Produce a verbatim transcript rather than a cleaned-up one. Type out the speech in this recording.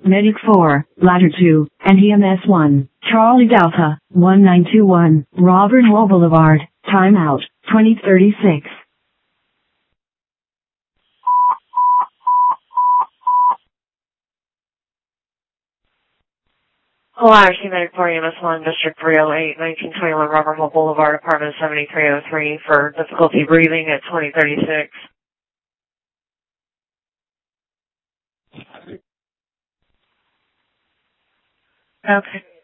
Medic four, Ladder two, and E M S one, Charlie Delta, one nine two one, Robert Hall Boulevard, timeout, twenty thirty-six. Hello, Medic four, E M S one, District three oh eight, nineteen twenty-one Robert Hall Boulevard, apartment seventy-three oh three, for difficulty breathing at twenty thirty-six. Okay.